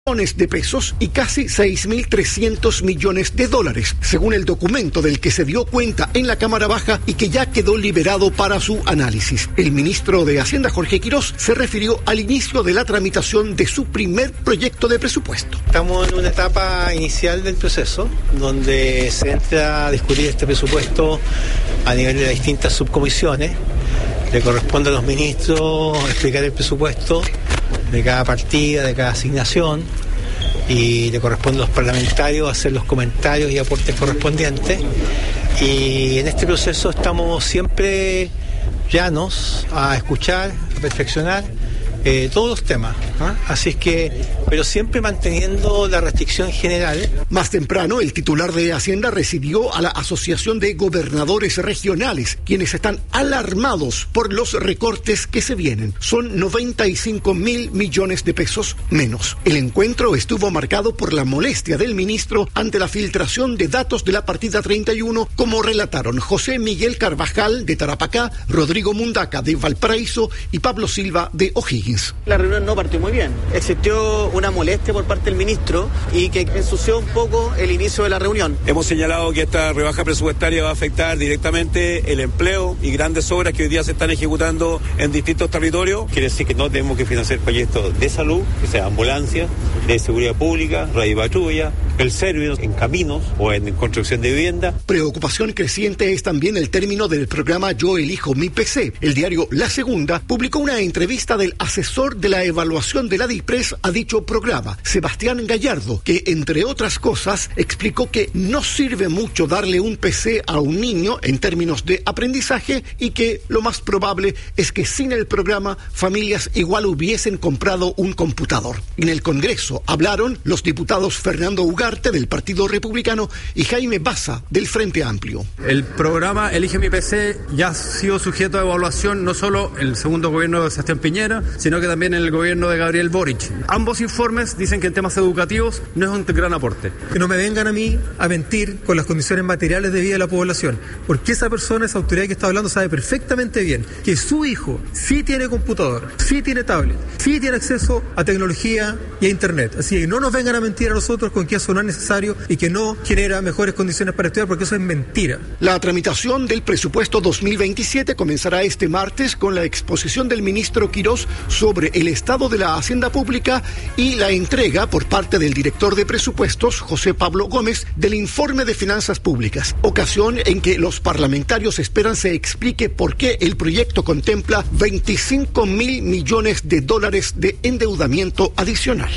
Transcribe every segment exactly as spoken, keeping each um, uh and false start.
de pesos y casi seis mil trescientos millones de dólares, según el documento del que se dio cuenta en la Cámara Baja y que ya quedó liberado para su análisis. El ministro de Hacienda, Jorge Quirós, se refirió al inicio de la tramitación de su primer proyecto de presupuesto. Estamos en una etapa inicial del proceso, donde se entra a discutir este presupuesto a nivel de las distintas subcomisiones. Le corresponde a los ministros explicar el presupuesto de cada partida, de cada asignación, y le corresponde a los parlamentarios hacer los comentarios y aportes correspondientes. Y en este proceso estamos siempre llanos a escuchar, a perfeccionar eh, todos los temas, ¿eh? Así es que, pero siempre manteniendo la restricción general. Más temprano, el titular de Hacienda recibió a la Asociación de Gobernadores Regionales, quienes están alarmados por los recortes que se vienen. Son noventa y cinco mil millones de pesos menos. El encuentro estuvo marcado por la molestia del ministro ante la filtración de datos de la partida treinta y uno, como relataron José Miguel Carvajal de Tarapacá, Rodrigo Mundaca de Valparaíso y Pablo Silva de O'Higgins. La reunión no partió muy bien. Existió una molestia por parte del ministro y que ensució un poco el inicio de la reunión. Hemos señalado que esta rebaja presupuestaria va a afectar directamente el empleo y grandes obras que hoy día se están ejecutando en distintos territorios. Quiere decir que no tenemos que financiar proyectos de salud, que sea ambulancia, de seguridad pública, radio y patrulla, el servicio en caminos o en construcción de vivienda. Preocupación creciente es también el término del programa Yo Elijo Mi P C. El diario La Segunda publicó una entrevista del asesor de la evaluación de la DIPRES a dicho programa, Sebastián Gallardo, que entre otras cosas explicó que no sirve mucho darle un P C a un niño en términos de aprendizaje y que lo más probable es que sin el programa familias igual hubiesen comprado un computador. En el Congreso hablaron los diputados Fernando Ugarte del Partido Republicano y Jaime Baza del Frente Amplio. El programa Elige Mi P C ya ha sido sujeto a evaluación no solo en el segundo gobierno de Sebastián Piñera, sino que también en el gobierno de Gabriel Boric. Ambos informes dicen que en temas educativos no es un gran aporte. Que no me vengan a mí a mentir con las condiciones materiales de vida de la población, porque esa persona, esa autoridad que está hablando sabe perfectamente bien que su hijo sí tiene computador, sí tiene tablet, sí tiene acceso a tecnología y a internet. Así que no nos vengan a mentir a nosotros con que eso no es necesario y que no genera mejores condiciones para estudiar, porque eso es mentira. La tramitación del presupuesto dos mil veintisiete comenzará este martes con la exposición del ministro Quirós sobre el estado de la hacienda pública y la entrega por parte del director de presupuestos, José Pablo Gómez, del informe de finanzas públicas, ocasión en que los parlamentarios esperan se explique por qué el proyecto contempla veinticinco mil millones de dólares de endeudamiento adicional.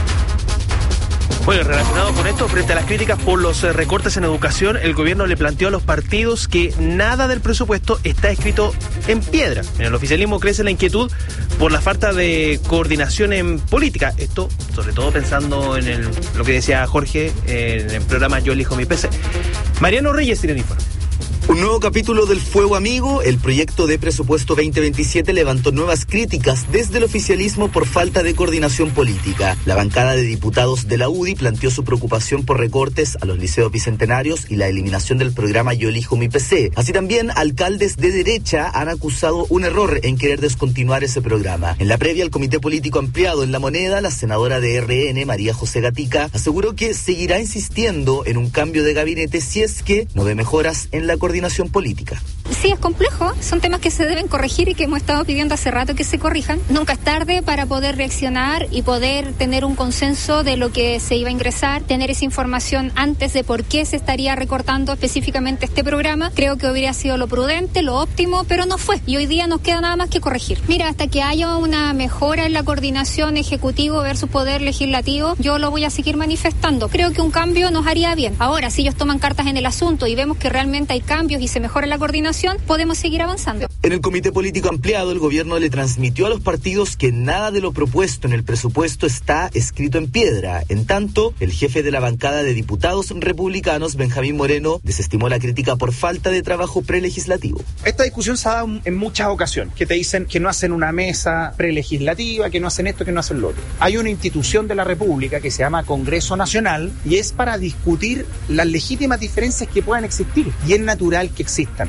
Bueno, relacionado con esto, frente a las críticas por los eh, recortes en educación, el gobierno le planteó a los partidos que nada del presupuesto está escrito en piedra. En el oficialismo crece la inquietud por la falta de coordinación en política. Esto, sobre todo pensando en el, lo que decía Jorge en el programa Yo Elijo Mi P C. Mariano Reyes tiene el informe. Un nuevo capítulo del Fuego Amigo. El proyecto de presupuesto veinte veintisiete levantó nuevas críticas desde el oficialismo por falta de coordinación política. La bancada de diputados de la U D I planteó su preocupación por recortes a los liceos bicentenarios y la eliminación del programa Yo Elijo Mi P C. Así también, alcaldes de derecha han acusado un error en querer descontinuar ese programa. En la previa al Comité Político Ampliado en La Moneda, la senadora de R N, María José Gatica, aseguró que seguirá insistiendo en un cambio de gabinete si es que no ve mejoras en la coordinación política. Sí, es complejo, son temas que se deben corregir y que hemos estado pidiendo hace rato que se corrijan. Nunca es tarde para poder reaccionar y poder tener un consenso de lo que se iba a ingresar, tener esa información antes de por qué se estaría recortando específicamente este programa. Creo que hubiera sido lo prudente, lo óptimo, pero no fue. Y hoy día nos queda nada más que corregir. Mira, hasta que haya una mejora en la coordinación ejecutivo versus poder legislativo, yo lo voy a seguir manifestando. Creo que un cambio nos haría bien. Ahora, si ellos toman cartas en el asunto y vemos que realmente hay cambios y se mejora la coordinación, podemos seguir avanzando. En el Comité Político Ampliado, el gobierno le transmitió a los partidos que nada de lo propuesto en el presupuesto está escrito en piedra. En tanto, el jefe de la bancada de diputados republicanos, Benjamín Moreno, desestimó la crítica por falta de trabajo prelegislativo. Esta discusión se ha dado en muchas ocasiones, que te dicen que no hacen una mesa prelegislativa, que no hacen esto, que no hacen lo otro. Hay una institución de la República que se llama Congreso Nacional y es para discutir las legítimas diferencias que puedan existir. Y es natural que existan. Desde la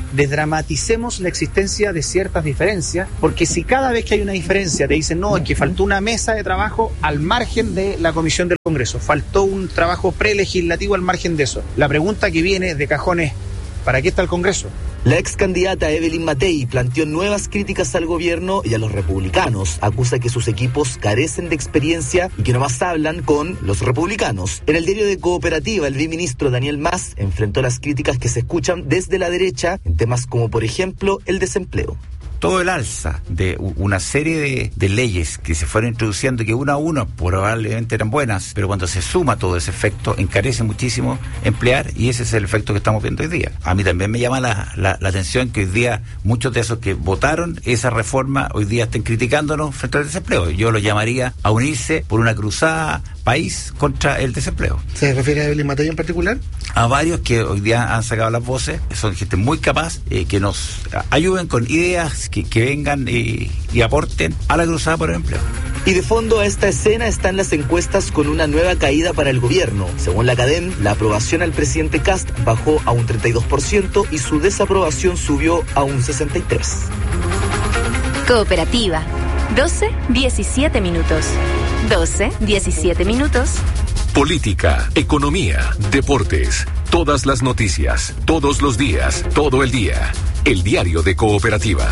dramaticemos la existencia de ciertas diferencias, porque si cada vez que hay una diferencia te dicen, no, es que faltó una mesa de trabajo al margen de la comisión del Congreso, faltó un trabajo prelegislativo al margen de eso. La pregunta que viene de cajón es, ¿para qué está el Congreso? La ex candidata Evelyn Matei planteó nuevas críticas al gobierno y a los republicanos. Acusa que sus equipos carecen de experiencia y que nomás hablan con los republicanos. En el diario de Cooperativa, el viceministro Daniel Mas enfrentó las críticas que se escuchan desde la derecha en temas como, por ejemplo, el desempleo. Todo el alza de una serie de, de leyes que se fueron introduciendo, que una a una probablemente eran buenas, pero cuando se suma todo ese efecto, encarece muchísimo emplear, y ese es el efecto que estamos viendo hoy día. A mí también me llama la, la, la atención que hoy día muchos de esos que votaron esa reforma hoy día estén criticándonos frente al desempleo. Yo lo llamaría a unirse por una cruzada país contra el desempleo. ¿Se refiere a Evelyn Matei en particular? A varios que hoy día han sacado las voces, son gente muy capaz, eh, que nos ayuden con ideas, que, que vengan y, y aporten a la cruzada por el empleo. Y de fondo a esta escena están las encuestas con una nueva caída para el gobierno. Según la Cadem, la aprobación al presidente Kast bajó a un treinta y dos por ciento y su desaprobación subió a un sesenta y tres por ciento. Cooperativa, doce, diecisiete minutos. doce, diecisiete minutos. Política, economía, deportes, todas las noticias, todos los días, todo el día. El diario de Cooperativa.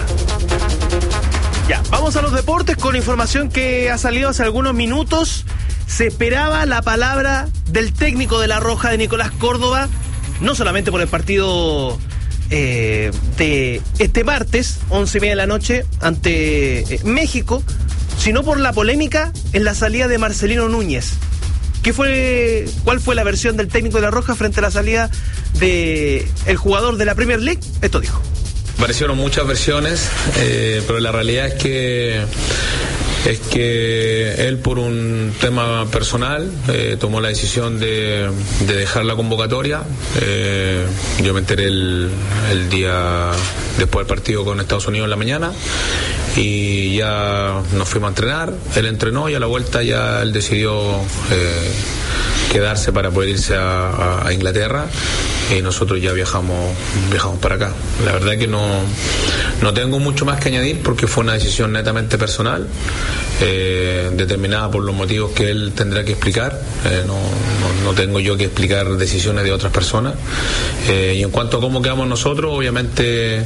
Ya, vamos a los deportes con información que ha salido hace algunos minutos. Se esperaba la palabra del técnico de La Roja, de Nicolás Córdoba, no solamente por el partido eh, de este martes, once y media de la noche, ante eh, México, sino por la polémica en la salida de Marcelino Núñez. ¿Qué fue, cuál fue la versión del técnico de La Roja frente a la salida de el jugador de la Premier League? Esto dijo. Aparecieron muchas versiones, eh, pero la realidad es que es que él, por un tema personal, eh, tomó la decisión de, de dejar la convocatoria. Eh, yo me enteré el, el día después del partido con Estados Unidos en la mañana y ya nos fuimos a entrenar. Él entrenó y a la vuelta ya él decidió eh, quedarse para poder irse a, a, a Inglaterra, y nosotros ya viajamos viajamos para acá. La verdad que no, no tengo mucho más que añadir porque fue una decisión netamente personal, eh, determinada por los motivos que él tendrá que explicar. Eh, no, no, no tengo yo que explicar decisiones de otras personas. Eh, y en cuanto a cómo quedamos nosotros, obviamente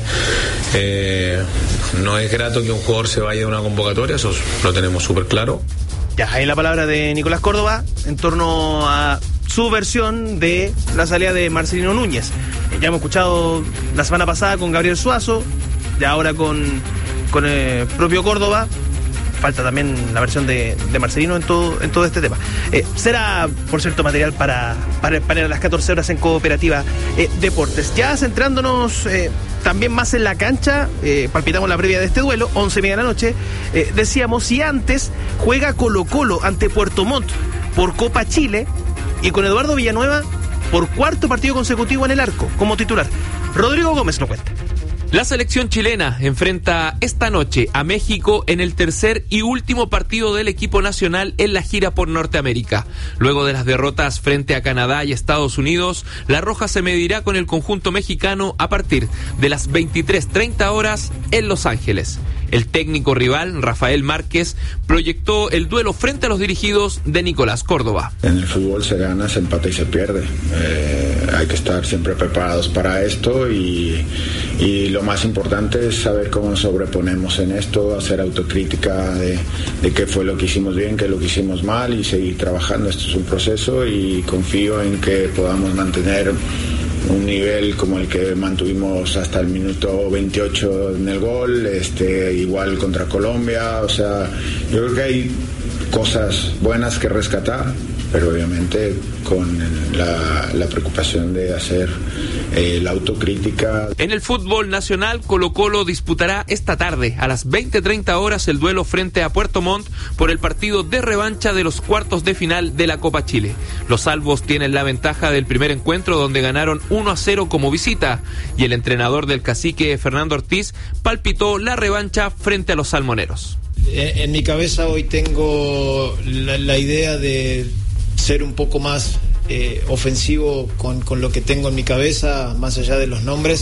eh, no es grato que un jugador se vaya de una convocatoria, eso lo tenemos súper claro. Ya, ahí la palabra de Nicolás Córdoba en torno a su versión de la salida de Marcelino Núñez. Ya hemos escuchado la semana pasada con Gabriel Suazo, y ahora con, con el propio Córdoba. Falta también la versión de, de Marcelino en todo, en todo este tema. Eh, será, por cierto, material para, para el panel a las catorce horas en Cooperativa eh, Deportes. Ya centrándonos eh, también más en la cancha, eh, palpitamos la previa de este duelo, once y media de la noche. Eh, decíamos, si antes juega Colo-Colo ante Puerto Montt por Copa Chile, y con Eduardo Villanueva por cuarto partido consecutivo en el arco como titular. Rodrigo Gómez lo cuenta. La selección chilena enfrenta esta noche a México en el tercer y último partido del equipo nacional en la gira por Norteamérica. Luego de las derrotas frente a Canadá y Estados Unidos, La Roja se medirá con el conjunto mexicano a partir de las veintitrés treinta horas en Los Ángeles. El técnico rival, Rafael Márquez, proyectó el duelo frente a los dirigidos de Nicolás Córdoba. En el fútbol se gana, se empata y se pierde. Eh, hay que estar siempre preparados para esto y, y lo más importante es saber cómo nos sobreponemos en esto, hacer autocrítica de, de qué fue lo que hicimos bien, qué es lo que hicimos mal y seguir trabajando. Esto es un proceso y confío en que podamos mantener un nivel como el que mantuvimos hasta el minuto veintiocho en el gol, este, igual contra Colombia. O sea, yo creo que hay cosas buenas que rescatar, pero obviamente con la, la preocupación de hacer eh, la autocrítica. En el fútbol nacional, Colo-Colo disputará esta tarde a las veinte treinta horas el duelo frente a Puerto Montt por el partido de revancha de los cuartos de final de la Copa Chile. Los albos tienen la ventaja del primer encuentro, donde ganaron uno a cero como visita, y el entrenador del Cacique, Fernando Ortiz, palpitó la revancha frente a los salmoneros. En, en mi cabeza hoy tengo la, la idea de ser un poco más eh, ofensivo con, con lo que tengo en mi cabeza, más allá de los nombres.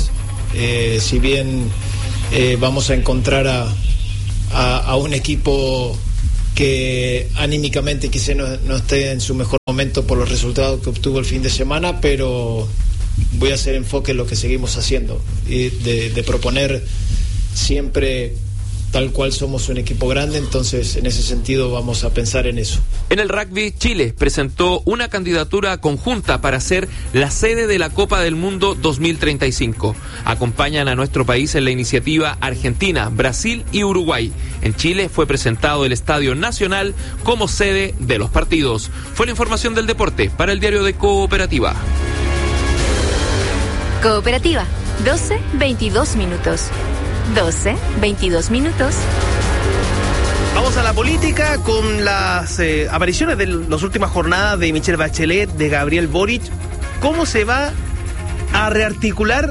Eh, si bien eh, vamos a encontrar a, a, a un equipo que anímicamente quizá no, no esté en su mejor momento por los resultados que obtuvo el fin de semana, pero voy a hacer enfoque en lo que seguimos haciendo y de, de proponer siempre tal cual somos un equipo grande, entonces en ese sentido vamos a pensar en eso. En el rugby, Chile presentó una candidatura conjunta para ser la sede de la Copa del Mundo dos mil treinta y cinco. Acompañan a nuestro país en la iniciativa Argentina, Brasil y Uruguay. En Chile fue presentado el Estadio Nacional como sede de los partidos. Fue la información del deporte para el diario de Cooperativa. Cooperativa, doce veintidós minutos. doce veintidós minutos. Vamos a la política con las eh, apariciones de las últimas jornadas de Michelle Bachelet, de Gabriel Boric. ¿Cómo se va a rearticular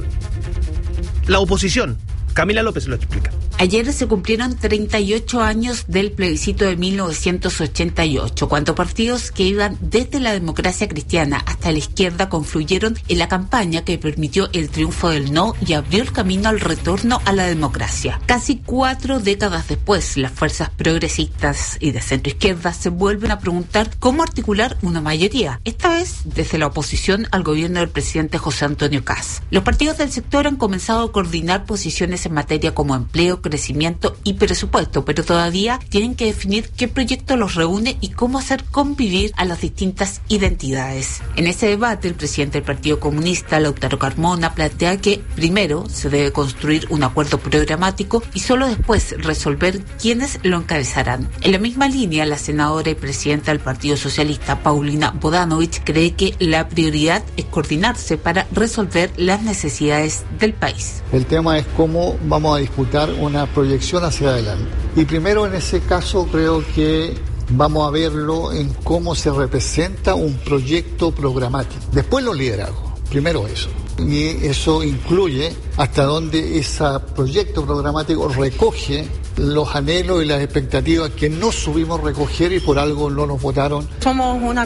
la oposición? Camila López lo explica. Ayer se cumplieron treinta y ocho años del plebiscito de mil novecientos ochenta y ocho, cuando partidos que iban desde la democracia cristiana hasta la izquierda confluyeron en la campaña que permitió el triunfo del no y abrió el camino al retorno a la democracia. Casi cuatro décadas después, las fuerzas progresistas y de centro izquierda se vuelven a preguntar cómo articular una mayoría, esta vez desde la oposición al gobierno del presidente José Antonio Kast. Los partidos del sector han comenzado a coordinar posiciones en materia como empleo, crecimiento y presupuesto, pero todavía tienen que definir qué proyecto los reúne y cómo hacer convivir a las distintas identidades. En ese debate, el presidente del Partido Comunista, Lautaro Carmona, plantea que primero se debe construir un acuerdo programático y solo después resolver quiénes lo encabezarán. En la misma línea, la senadora y presidenta del Partido Socialista, Paulina Bodanovich, cree que la prioridad es coordinarse para resolver las necesidades del país. El tema es cómo vamos a disputar una proyección hacia adelante. Y primero en ese caso creo que vamos a verlo en cómo se representa un proyecto programático. Después los liderazgos, primero eso. Y eso incluye hasta dónde ese proyecto programático recoge los anhelos y las expectativas que no subimos recoger y por algo no nos votaron. Somos una,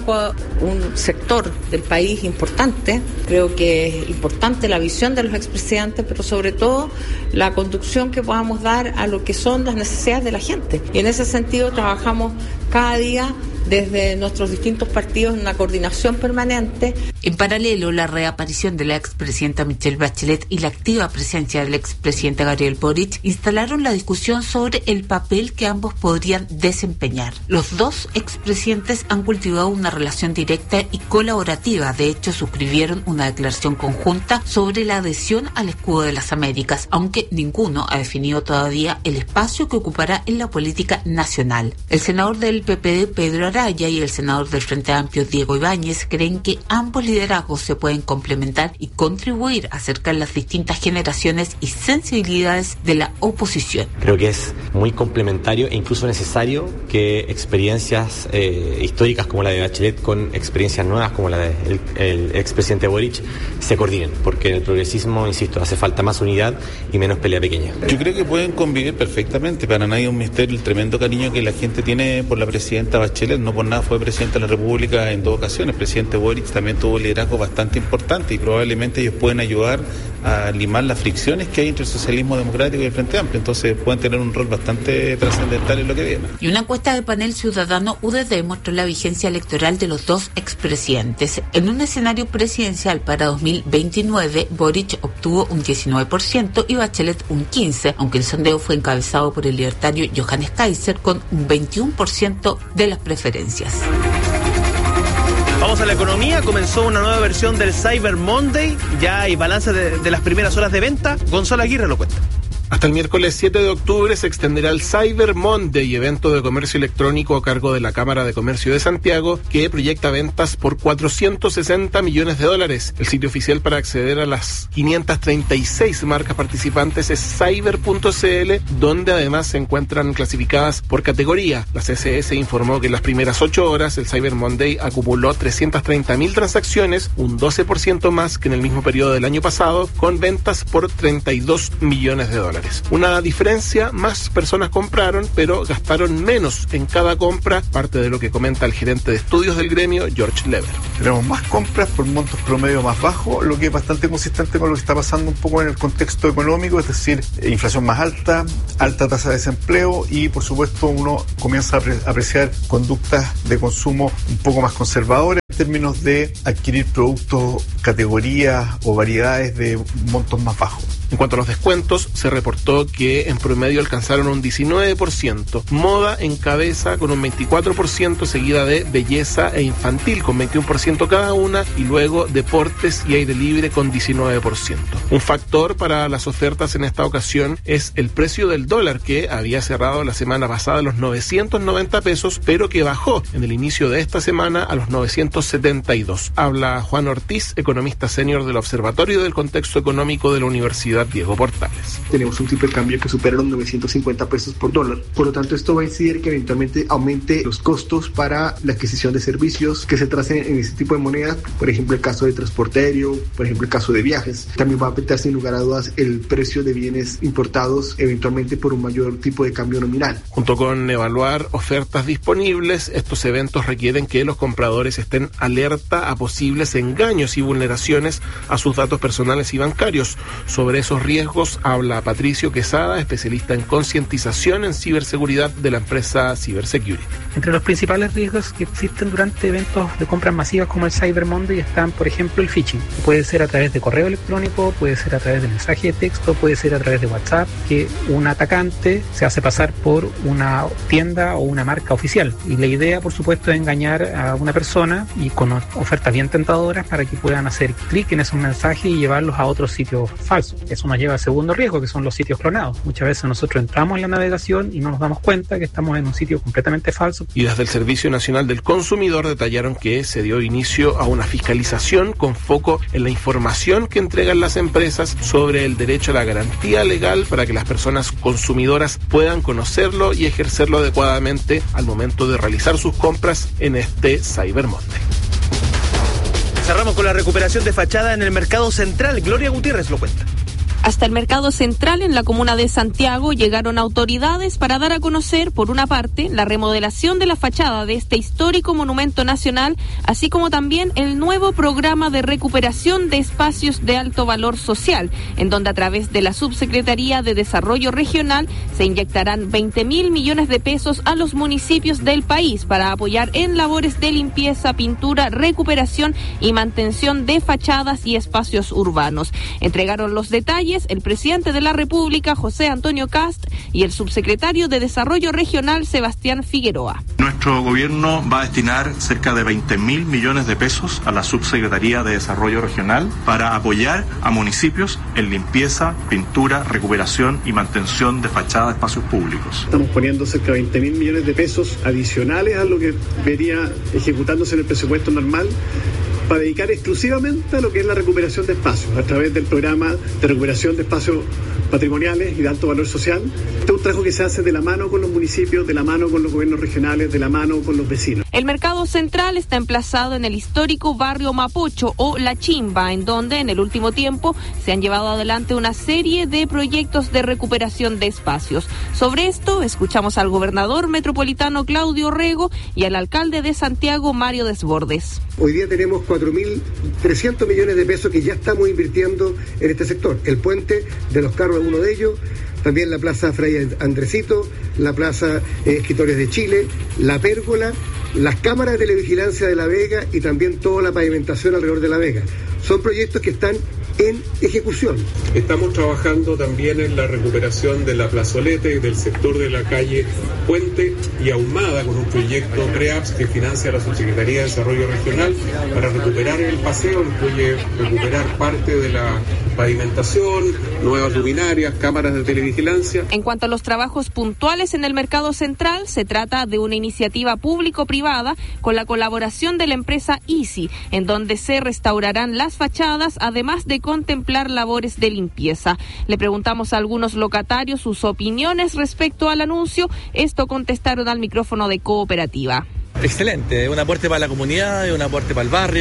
un sector del país importante, creo que es importante la visión de los expresidentes, pero sobre todo la conducción que podamos dar a lo que son las necesidades de la gente. Y en ese sentido trabajamos cada día desde nuestros distintos partidos en una coordinación permanente. En paralelo, la reaparición de la expresidenta Michelle Bachelet y la activa presencia del expresidente Gabriel Boric instalaron la discusión sobre el papel que ambos podrían desempeñar. Los dos expresidentes han cultivado una relación directa y colaborativa. De hecho, suscribieron una declaración conjunta sobre la adhesión al escudo de las Américas, aunque ninguno ha definido todavía el espacio que ocupará en la política nacional. El senador del P P D, Pedro Araya, y el senador del Frente Amplio, Diego Ibáñez, creen que ambos liderazgos se pueden complementar y contribuir a acercar las distintas generaciones y sensibilidades de la oposición. Creo que es muy complementario e incluso necesario que experiencias eh, históricas como la de Bachelet con experiencias nuevas como la del el expresidente Boric se coordinen, porque en el progresismo, insisto, hace falta más unidad y menos pelea pequeña. Yo creo que pueden convivir perfectamente. Para nadie es un misterio el tremendo cariño que la gente tiene por la presidenta Bachelet. No por nada fue presidente de la República en dos ocasiones. El presidente Boric también tuvo un liderazgo bastante importante y probablemente ellos pueden ayudar a limar las fricciones que hay entre el socialismo democrático y el Frente Amplio. Entonces pueden tener un rol bastante trascendental en lo que viene. Y una encuesta del panel ciudadano U D D mostró la vigencia electoral de los dos expresidentes. En un escenario presidencial para dos mil veintinueve, Boric obtuvo un diecinueve por ciento y Bachelet un quince por ciento, aunque el sondeo fue encabezado por el libertario Johannes Kaiser con un veintiuno por ciento de las preferencias. Vamos a la economía. Comenzó una nueva versión del Cyber Monday. Ya hay balance de, de las primeras horas de venta. Gonzalo Aguirre lo cuenta. Hasta el miércoles siete de octubre se extenderá el Cyber Monday, evento de comercio electrónico a cargo de la Cámara de Comercio de Santiago, que proyecta ventas por cuatrocientos sesenta millones de dólares. El sitio oficial para acceder a las quinientas treinta y seis marcas participantes es cyber punto c l, donde además se encuentran clasificadas por categoría. La C C S informó que en las primeras ocho horas el Cyber Monday acumuló trescientas treinta mil transacciones, un doce por ciento más que en el mismo periodo del año pasado, con ventas por treinta y dos millones de dólares. unidades. Una diferencia, más personas compraron, pero gastaron menos en cada compra, parte de lo que comenta el gerente de estudios del gremio, George Lever. Tenemos más compras por montos promedio más bajos, lo que es bastante consistente con lo que está pasando un poco en el contexto económico, es decir, inflación más alta, alta tasa de desempleo y, por supuesto, uno comienza a apre- apreciar conductas de consumo un poco más conservadoras en términos de adquirir productos, categorías o variedades de montos más bajos. En cuanto a los descuentos, se reportó que en promedio alcanzaron un diecinueve por ciento. Moda encabeza con un veinticuatro por ciento, seguida de belleza e infantil con veintiuno por ciento cada una, y luego deportes y aire libre con diecinueve por ciento. Un factor para las ofertas en esta ocasión es el precio del dólar, que había cerrado la semana pasada a los novecientos noventa pesos, pero que bajó en el inicio de esta semana a los novecientos setenta y dos. Habla Juan Ortiz, economista senior del Observatorio del Contexto Económico de la Universidad Diego Portales. Tenemos un tipo de cambio que supera los novecientos cincuenta pesos por dólar. Por lo tanto, esto va a incidir que eventualmente aumente los costos para la adquisición de servicios que se tracen en ese tipo de monedas. Por ejemplo, el caso de transporte aéreo, por ejemplo, el caso de viajes. También va a afectar sin lugar a dudas el precio de bienes importados, eventualmente por un mayor tipo de cambio nominal. Junto con evaluar ofertas disponibles, estos eventos requieren que los compradores estén alerta a posibles engaños y vulneraciones a sus datos personales y bancarios. Sobre esos riesgos habla Patricio Quesada, especialista en concientización en ciberseguridad de la empresa Cybersecurity. Entre los principales riesgos que existen durante eventos de compras masivas como el Cyber Monday están, por ejemplo, el phishing. Puede ser a través de correo electrónico, puede ser a través de mensaje de texto, puede ser a través de WhatsApp, que un atacante se hace pasar por una tienda o una marca oficial. Y la idea, por supuesto, es engañar a una persona y con ofertas bien tentadoras para que puedan hacer clic en esos mensajes y llevarlos a otros sitios falsos. Eso nos lleva al segundo riesgo, que son los sitios clonados. Muchas veces nosotros entramos en la navegación y no nos damos cuenta que estamos en un sitio completamente falso. Y desde el Servicio Nacional del Consumidor detallaron que se dio inicio a una fiscalización con foco en la información que entregan las empresas sobre el derecho a la garantía legal para que las personas consumidoras puedan conocerlo y ejercerlo adecuadamente al momento de realizar sus compras en este Cyber Monday. Cerramos con la recuperación de fachada en el Mercado Central. Gloria Gutiérrez lo cuenta. Hasta el Mercado Central en la comuna de Santiago llegaron autoridades para dar a conocer, por una parte, la remodelación de la fachada de este histórico monumento nacional, así como también el nuevo programa de recuperación de espacios de alto valor social, en donde a través de la Subsecretaría de Desarrollo Regional se inyectarán veinte mil millones de pesos a los municipios del país para apoyar en labores de limpieza, pintura, recuperación y mantención de fachadas y espacios urbanos. Entregaron los detalles el presidente de la República, José Antonio Kast, y el subsecretario de Desarrollo Regional, Sebastián Figueroa. Nuestro gobierno va a destinar cerca de veinte mil millones de pesos a la Subsecretaría de Desarrollo Regional para apoyar a municipios en limpieza, pintura, recuperación y mantención de fachadas de espacios públicos. Estamos poniendo cerca de veinte mil millones de pesos adicionales a lo que venía ejecutándose en el presupuesto normal, para dedicar exclusivamente a lo que es la recuperación de espacios, a través del programa de recuperación de espacios patrimoniales y de alto valor social. Este es un trabajo que se hace de la mano con los municipios, de la mano con los gobiernos regionales, de la mano con los vecinos. El Mercado Central está emplazado en el histórico barrio Mapocho o La Chimba, en donde en el último tiempo se han llevado adelante una serie de proyectos de recuperación de espacios. Sobre esto, escuchamos al gobernador metropolitano Claudio Rego y al alcalde de Santiago, Mario Desbordes. Hoy día tenemos cuatro mil trescientos millones de pesos que ya estamos invirtiendo en este sector. El puente de los carros es uno de ellos, también la Plaza Fray Andresito, la Plaza eh, Escritores de Chile, la Pérgola, las cámaras de televigilancia de La Vega y también toda la pavimentación alrededor de La Vega. Son proyectos que están en ejecución. Estamos trabajando también en la recuperación de la plazoleta y del sector de la calle Puente y Ahumada con un proyecto CREAPS que financia la Subsecretaría de Desarrollo Regional para recuperar el paseo, incluye recuperar parte de la pavimentación, nuevas luminarias, cámaras de televigilancia. En cuanto a los trabajos puntuales en el Mercado Central, se trata de una iniciativa público-privada con la colaboración de la empresa Easy, en donde se restaurarán las fachadas, además de contemplar labores de limpieza. Le preguntamos a algunos locatarios sus opiniones respecto al anuncio. Esto contestaron al micrófono de Cooperativa. Excelente, un aporte para la comunidad, un aporte para el barrio,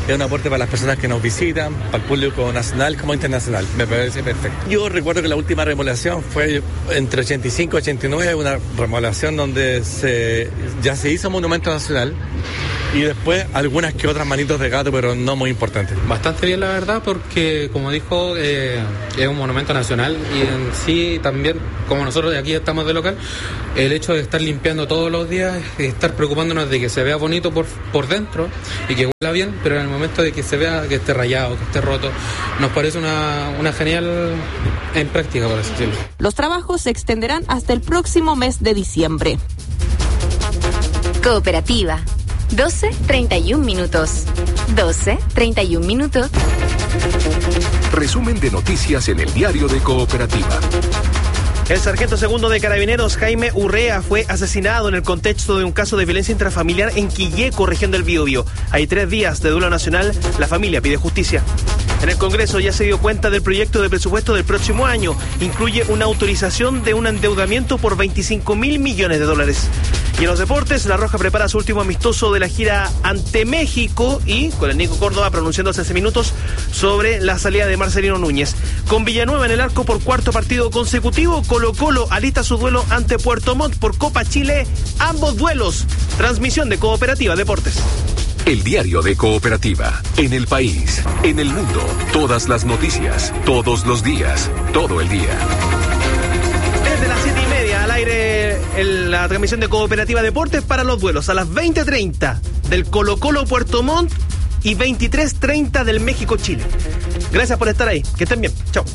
es un aporte para las personas que nos visitan, para el público nacional como internacional. Me parece perfecto. Yo recuerdo que la última remodelación fue entre ochenta y cinco y ochenta y nueve, una remodelación donde se, ya se hizo monumento nacional y después algunas que otras manitos de gato, pero no muy importantes. Bastante bien, la verdad, porque como dijo, eh, es un monumento nacional y en sí también, como nosotros de aquí estamos de local, el hecho de estar limpiando todos los días, estar preocupándonos de que se vea bonito por, por dentro y que huela bien, pero en el momento de que se vea que esté rayado, que esté roto, nos parece una, una genial en práctica, por así decirlo. Los trabajos se extenderán hasta el próximo mes de diciembre. Cooperativa. doce treinta y un minutos. doce treinta y un minutos. Resumen de noticias en el diario de Cooperativa. El sargento segundo de Carabineros, Jaime Urrea, fue asesinado en el contexto de un caso de violencia intrafamiliar en Quilleco, región del Biobío. Hay tres días de duelo nacional, la familia pide justicia. En el Congreso ya se dio cuenta del proyecto de presupuesto del próximo año. Incluye una autorización de un endeudamiento por veinticinco mil millones de dólares. Y en los deportes, La Roja prepara su último amistoso de la gira ante México y con el Nico Córdoba pronunciándose hace minutos sobre la salida de Marcelino Núñez. Con Villanueva en el arco por cuarto partido consecutivo, Colo Colo alista su duelo ante Puerto Montt por Copa Chile. Ambos duelos. Transmisión de Cooperativa Deportes. El diario de Cooperativa. En el país, en el mundo, todas las noticias, todos los días, todo el día. Desde las siete y media al aire en la transmisión de Cooperativa Deportes para los duelos. A las veinte treinta del Colo Colo Puerto Montt y veintitrés treinta del México Chile. Gracias por estar ahí. Que estén bien. Chao.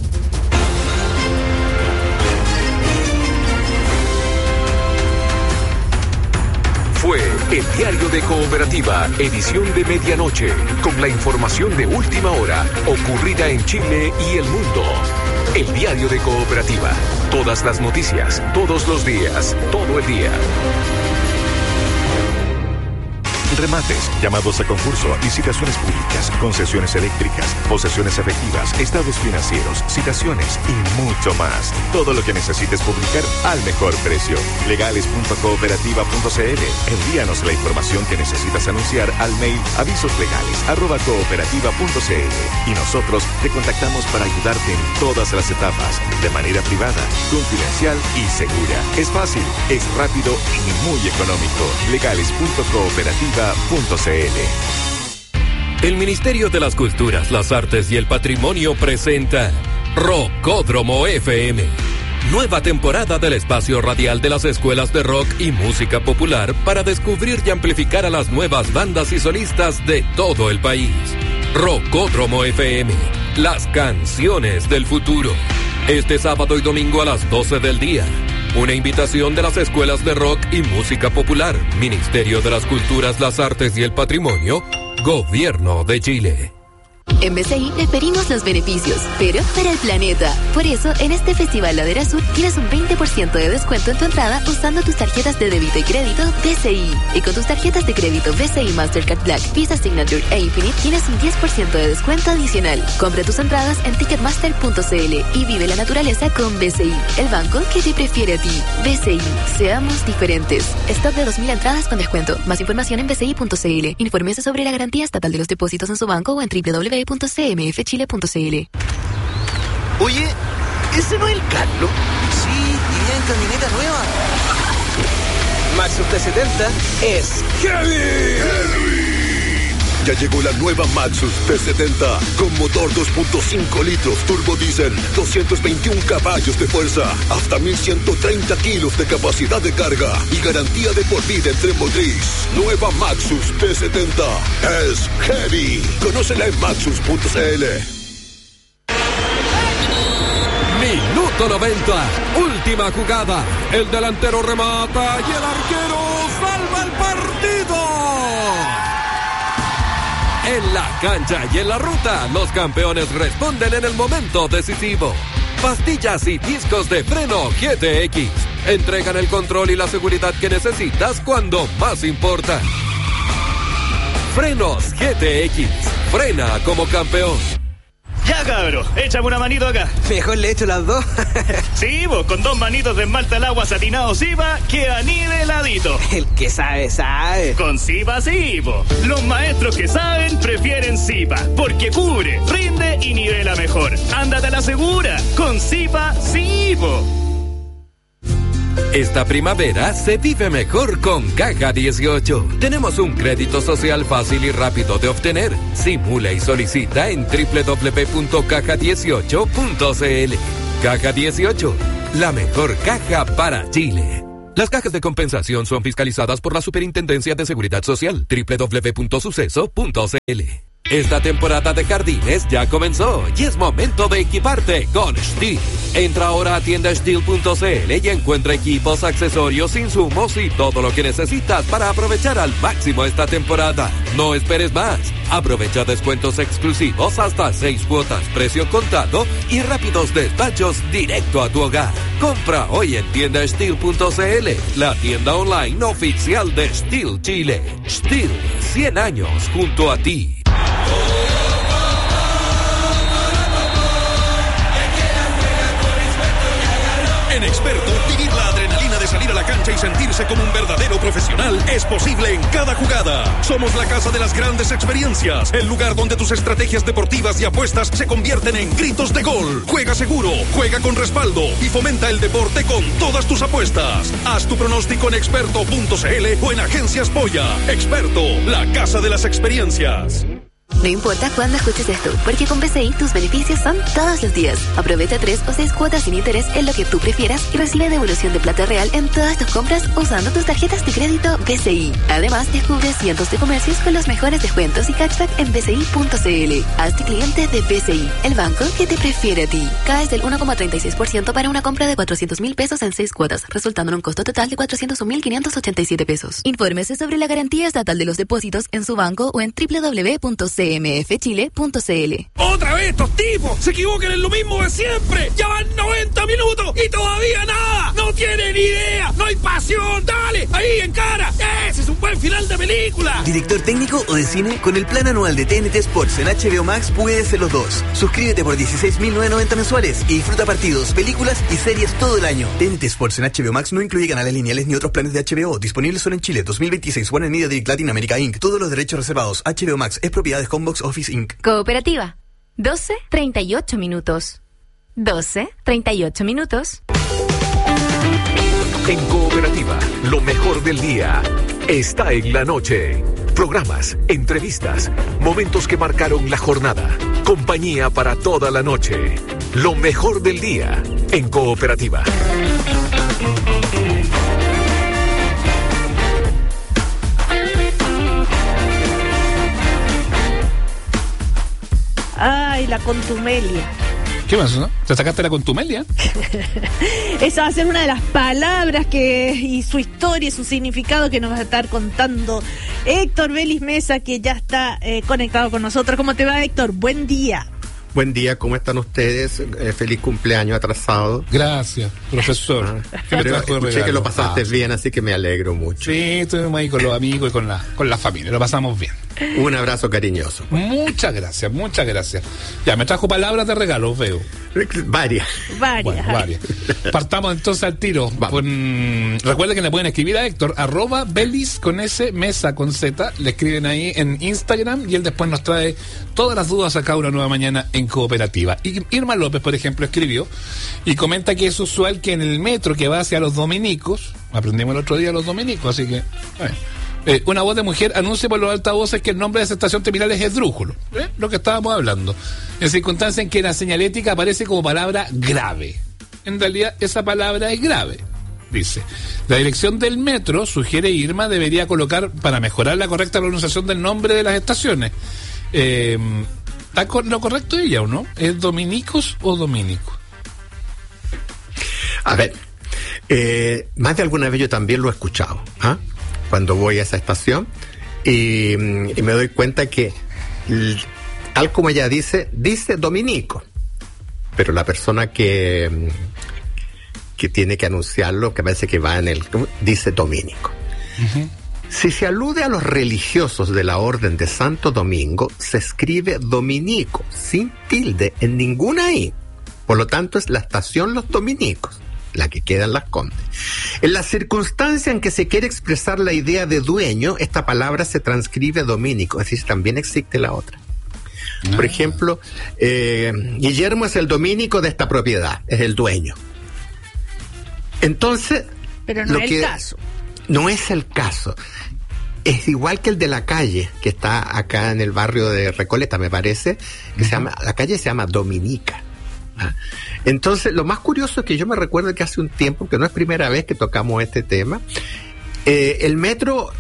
Fue el diario de Cooperativa, edición de medianoche, con la información de última hora, ocurrida en Chile y el mundo. El diario de Cooperativa, todas las noticias, todos los días, todo el día. Remates, llamados a concurso, licitaciones públicas, concesiones eléctricas, posesiones efectivas, estados financieros, citaciones y mucho más. Todo lo que necesites publicar al mejor precio. legales punto cooperativa punto c l. Envíanos la información que necesitas anunciar al mail avisoslegales arroba cooperativa punto c l y nosotros te contactamos para ayudarte en todas las etapas, de manera privada, confidencial y segura. Es fácil, es rápido y muy económico. legales punto cooperativa punto c l. El Ministerio de las Culturas, las Artes y el Patrimonio presenta Rockódromo F M. Nueva temporada del espacio radial de las escuelas de rock y música popular para descubrir y amplificar a las nuevas bandas y solistas de todo el país. Rockódromo F M, las canciones del futuro. Este sábado y domingo a las doce del día. Una invitación de las escuelas de rock y música popular, Ministerio de las Culturas, las Artes y el Patrimonio, Gobierno de Chile. En B C I preferimos los beneficios, pero para el planeta. Por eso, en este Festival Ladera Sur tienes un veinte por ciento de descuento en tu entrada usando tus tarjetas de débito y crédito B C I. Y con tus tarjetas de crédito B C I Mastercard Black, Visa Signature e Infinite tienes un diez por ciento de descuento adicional. Compra tus entradas en ticketmaster punto c l y vive la naturaleza con B C I, el banco que te prefiere a ti. B C I, seamos diferentes. Stock de dos mil entradas con descuento. Más información en b c i punto c l. Infórmese sobre la garantía estatal de los depósitos en su banco o en w w w punto c m f chile punto c l. Oye, ¿ese no es el Carlos? Sí, y viene en camioneta nueva. Maxus T setenta es Heavy. Heavy. Ya llegó la nueva Maxus T setenta con motor dos punto cinco litros turbo diésel, doscientos veintiún caballos de fuerza, hasta mil ciento treinta kilos de capacidad de carga y garantía de por vida en tren motriz. Nueva Maxus T setenta es Heavy. Conócela en maxus punto c l. Minuto noventa, última jugada. El delantero remata y el arquero salva el partido. En la cancha y en la ruta, los campeones responden en el momento decisivo. Pastillas y discos de freno G T X entregan el control y la seguridad que necesitas cuando más importa. Frenos G T X, frena como campeón. Ya Ya, cabro, échame una manito acá. Mejor le echo las dos. Sí, vos, con dos manitos de esmalta al agua satinado Zipa, queda niveladito. El que sabe, sabe. Con Zipa sí, po. Los maestros que saben prefieren Zipa, porque cubre, rinde y nivela mejor. Ándate a la segura, con Zipa sí, po. Esta primavera se vive mejor con Caja dieciocho. Tenemos un crédito social fácil y rápido de obtener. Simula y solicita en doble u doble u doble u punto caja dieciocho punto c l. Caja dieciocho, la mejor caja para Chile. Las cajas de compensación son fiscalizadas por la Superintendencia de Seguridad Social. doble u doble u doble u punto suceso punto c l. Esta temporada de jardines ya comenzó y es momento de equiparte con Stihl. Entra ahora a tienda stihl punto c l y encuentra equipos, accesorios, insumos y todo lo que necesitas para aprovechar al máximo esta temporada. No esperes más. Aprovecha descuentos exclusivos hasta seis cuotas, precio contado y rápidos despachos directo a tu hogar. Compra hoy en tienda stihl punto c l, la tienda online oficial de Stihl Chile. Stihl, cien años junto a ti. En Experto, vivir la adrenalina de salir a la cancha y sentirse como un verdadero profesional es posible en cada jugada. Somos la casa de las grandes experiencias, el lugar donde tus estrategias deportivas y apuestas se convierten en gritos de gol. Juega seguro, juega con respaldo y fomenta el deporte con todas tus apuestas. Haz tu pronóstico en experto punto c l o en Agencias Polla. Experto, la casa de las experiencias. No importa cuándo escuches esto, porque con B C I tus beneficios son todos los días. Aprovecha tres o seis cuotas sin interés en lo que tú prefieras y recibe devolución de plata real en todas tus compras usando tus tarjetas de crédito B C I. Además, descubre cientos de comercios con los mejores descuentos y cashback en b c i punto c l. Hazte cliente de B C I, el banco que te prefiere a ti. Caes del uno coma treinta y seis por ciento para una compra de cuatrocientos mil pesos en seis cuotas, resultando en un costo total de cuatrocientos un mil quinientos ochenta y siete pesos. Infórmese sobre la garantía estatal de los depósitos en su banco o en doble u doble u doble u punto c m f chile punto c l. ¡Otra vez estos tipos! ¡Se equivocan en lo mismo de siempre! ¡Ya van noventa minutos y todavía nada! ¡No tienen idea! ¡No hay pasión! ¡Dale! ¡Ahí, en cara! ¡Ese es un buen final de película! ¿Director técnico o de cine? Con el plan anual de T N T Sports en H B O Max puedes ser los dos. Suscríbete por dieciséis mil novecientos noventa mensuales y disfruta partidos, películas y series todo el año. T N T Sports en H B O Max no incluye canales lineales ni otros planes de H B O. Disponibles solo en Chile. dos mil veintiséis. Warner Media Direct Latinoamérica incorporated. Todos los derechos reservados. H B O Max es propiedad de Combox Office incorporated. Cooperativa. doce treinta y ocho minutos. doce treinta y ocho minutos. En Cooperativa, lo mejor del día está en la noche. Programas, entrevistas, momentos que marcaron la jornada. Compañía para toda la noche. Lo mejor del día en Cooperativa. Ay, la contumelia. ¿Qué pasó? No? ¿Te sacaste la contumelia? Esa va a ser una de las palabras que y su historia y su significado que nos va a estar contando Héctor Vélez Mesa, que ya está eh, conectado con nosotros. ¿Cómo te va, Héctor? Buen día. Buen día, ¿cómo están ustedes? Eh, feliz cumpleaños atrasado. Gracias, profesor. Ah, pero escuché que lo pasaste ah, bien, así que me alegro mucho. Sí, estuvimos ahí con los amigos y con la, con la familia, lo pasamos bien. Un abrazo cariñoso. Muchas gracias, muchas gracias. Ya, me trajo palabras de regalo, veo. Varias. Varias. Bueno, varias. Partamos entonces al tiro. Con... Recuerden que le pueden escribir a Héctor, arroba Belis con S, Mesa con Z. Le escriben ahí en Instagram y él después nos trae todas las dudas acá una nueva mañana en Cooperativa. Y Irma López, por ejemplo, escribió y comenta que es usual que en el metro que va hacia los dominicos, aprendimos el otro día los dominicos, así que... Bueno, Eh, una voz de mujer anuncia por los altavoces que el nombre de esa estación terminal es esdrújulo, ¿eh? Lo que estábamos hablando, en circunstancias en que la señalética aparece como palabra grave. En realidad esa palabra es grave. Dice, la dirección del metro, sugiere Irma, debería colocar, para mejorar la correcta pronunciación del nombre de las estaciones, eh, ¿está con lo correcto ella o no? ¿Es dominicos o dominicos? A ver, eh, más de alguna vez yo también lo he escuchado, ¿ah? ¿eh? Cuando voy a esa estación y, y me doy cuenta que tal como ella dice, dice Dominico, pero la persona que que tiene que anunciarlo, que parece que va en el, dice Dominico. Uh-huh. Si se alude a los religiosos de la Orden de Santo Domingo, se escribe dominico, sin tilde en ninguna I. Por lo tanto, es la estación Los Dominicos, la que queda en Las Condes. En la circunstancia en que se quiere expresar la idea de dueño, esta palabra se transcribe dominico, es decir, también existe la otra. Ah. Por ejemplo, eh, Guillermo es el dominico de esta propiedad, es el dueño. Entonces, pero no lo es que, el caso. No es el caso. Es igual que el de la calle, que está acá en el barrio de Recoleta, me parece, que uh-huh. se llama, la calle se llama Dominica. ¿Ah? Entonces, lo más curioso es que yo me recuerdo que hace un tiempo, que no es primera vez que tocamos este tema, eh, el metro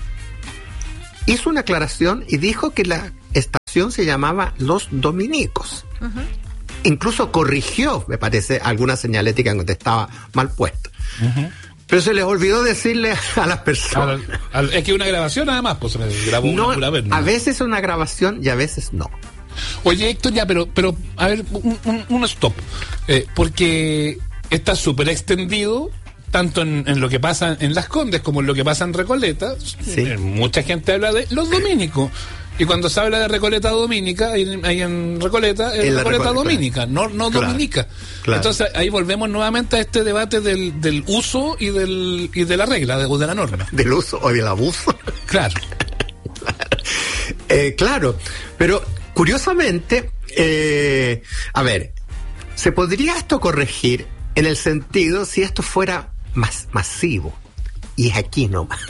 hizo una aclaración y dijo que la estación se llamaba Los Dominicos. Uh-huh. Incluso corrigió, me parece, alguna señalética en donde estaba mal puesto. Uh-huh. Pero se les olvidó decirle a las personas. A, a, es que una grabación nada más, pues se grabó no, una pura vez, ¿no? A veces es una grabación y a veces no. Oye, Héctor, ya, pero, pero a ver, un, un, un stop. Eh, porque está súper extendido, tanto en, en lo que pasa en Las Condes como en lo que pasa en Recoleta. Sí. Eh, mucha gente habla de los dominicos. Y cuando se habla de Recoleta Dominica, ahí, ahí en Recoleta, es Recoleta Recoleta Dominica, no, no claro, Dominica. Claro. Entonces ahí volvemos nuevamente a este debate del, del uso y del y de la regla, de, o de la norma. Del uso o del abuso. Claro. claro. Eh, claro, pero curiosamente, eh, a ver, ¿se podría esto corregir en el sentido si esto fuera más masivo? Y es aquí nomás.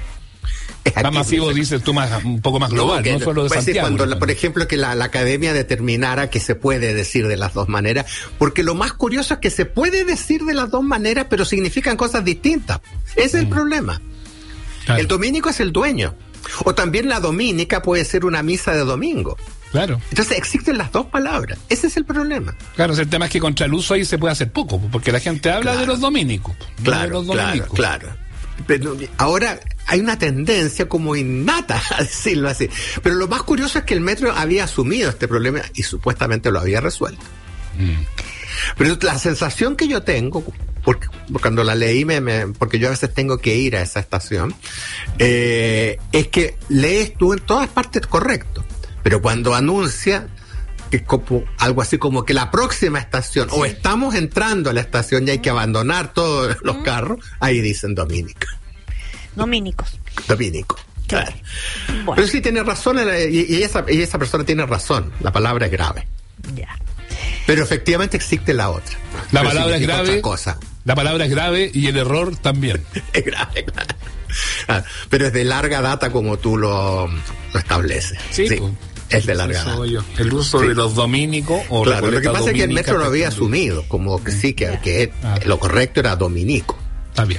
Más masivo, dices tú, más, un poco más global, no, no solo de Santiago. Cuando, la, por ejemplo, que la, la academia determinara que se puede decir de las dos maneras, porque lo más curioso es que se puede decir de las dos maneras, pero significan cosas distintas. Ese es el mm. problema. Claro. El dominico es el dueño. O también la dominica puede ser una misa de domingo. Claro. Entonces existen las dos palabras. Ese es el problema. Claro, el tema es que contra el uso ahí se puede hacer poco, porque la gente habla claro. de los dominicos. Claro, de los dominicos. claro, claro. Pero ahora hay una tendencia como innata a decirlo así. Pero lo más curioso es que el metro había asumido este problema y supuestamente lo había resuelto. Mm. Pero la sensación que yo tengo, porque cuando la leí, me, me, porque yo a veces tengo que ir a esa estación, eh, es que lees tú en todas partes correcto. Pero cuando anuncia que como algo así como que la próxima estación, sí. o estamos entrando a la estación y hay que abandonar todos los carros, ahí dicen Dominica. Dominicos. Dominico, claro. Bueno. Pero sí tiene razón, y, y, esa, y esa persona tiene razón, la palabra es grave. Ya. Pero efectivamente existe la otra. La palabra es grave. Cosa. La palabra es grave y el error también. Es grave, claro. Ah, pero es de larga data como tú lo, lo estableces. Sí, sí. Pues. Es de larga data. El uso sí. de los dominicos o claro, lo que pasa es que el metro lo había asumido, como que sí, que, que ah. lo correcto era dominico. Está bien.